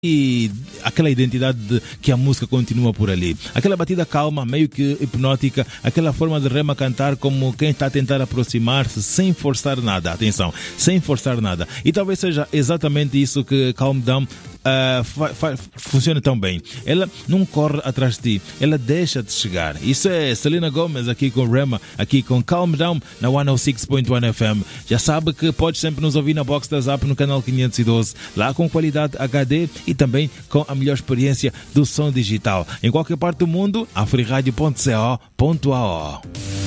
e aquela identidade que a música continua por ali. Aquela batida calma, meio que hipnótica, aquela forma de Rema cantar como quem está a tentar aproximar-se sem forçar nada. Atenção, sem forçar nada. E talvez seja exatamente isso que Calm Down funciona tão bem. Ela não corre atrás de ti, ela deixa-te chegar. Isso é Selena Gomez aqui com Rema, aqui com Calm Down na 106.1 FM. Já sabe que podes sempre nos ouvir na box da Zap no canal 512, lá com qualidade HD e também com a melhor experiência do som digital. Em qualquer parte do mundo, afriradio.co.ao.